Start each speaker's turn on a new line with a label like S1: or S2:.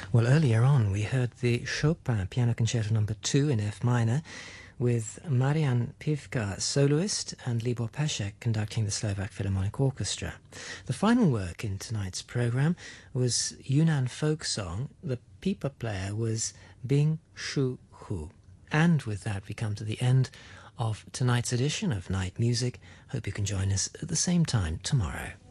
S1: Well, earlier on we heard the Chopin Piano Concerto No. 2 in F minor with Marian Pivka, soloist, and Libor Pesek conducting the Slovak Philharmonic Orchestra. The final work in tonight's program was Yunnan folk song. The pipa player was Bing Shu Hu. And with that we come to the end of tonight's edition of Night Music. Hope you can join us at the same time tomorrow.